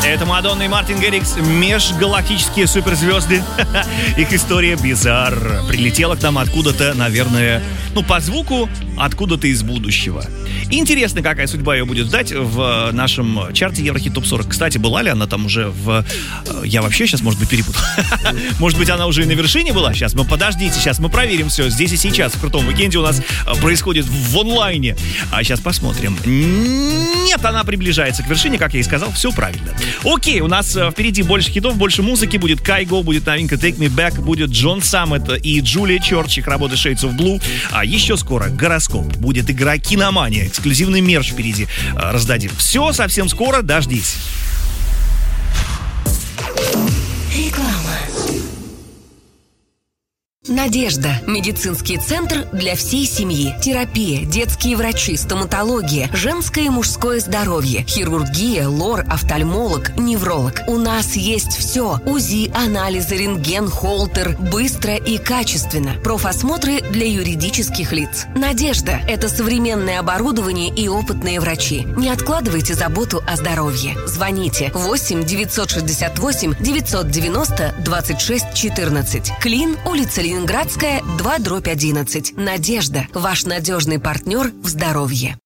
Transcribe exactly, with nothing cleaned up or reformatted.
Это Мадонна и Мартин Гаррикс, межгалактические суперзвезды. Их история bizarre. Прилетела к нам откуда-то, наверное, ну, по звуку, откуда-то из будущего. Интересно, какая судьба ее будет ждать в нашем чарте Еврохит Топ сорок. Кстати, была ли она там уже в... Я вообще сейчас, может быть, перепутал. Может быть, она уже и на вершине была? Сейчас мы подождите, сейчас мы проверим все. Здесь и сейчас, в крутом уикенде у нас происходит в онлайне. А сейчас посмотрим. Нет, она приближается к вершине, как я и сказал, все правильно. Окей, у нас впереди больше хитов, больше музыки. Будет Кайго, будет новинка Take Me Back, будет Джон Саммет и Джулия Чорч, их работа Shades of Blue. А еще скоро гороскоп, будет игра Киномания, эксклюзивный мерч впереди раздадим. Все совсем скоро, дождись. Реклама. Надежда. Медицинский центр для всей семьи. Терапия, детские врачи, стоматология, женское и мужское здоровье, хирургия, лор, офтальмолог, невролог. У нас есть все. УЗИ, анализы, рентген, холтер. Быстро и качественно. Профосмотры для юридических лиц. Надежда. Это современное оборудование и опытные врачи. Не откладывайте заботу о здоровье. Звоните восемь девятьсот шестьдесят восемь девятьсот девяносто двадцать шесть четырнадцать. Клин, улица Ленинградская, два дробь одиннадцать. Надежда. Ваш надежный партнер в здоровье.